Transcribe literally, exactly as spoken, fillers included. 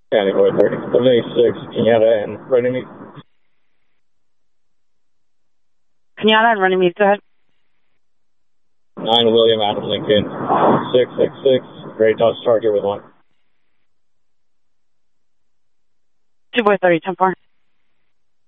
County Boy thirty. seventy-six, Kenyatta and Runnymede. Kenyatta and Runnymede, go ahead. nine William Adam Lincoln. six six six, Great Dodge Charger with one. two boy thirty, ten four.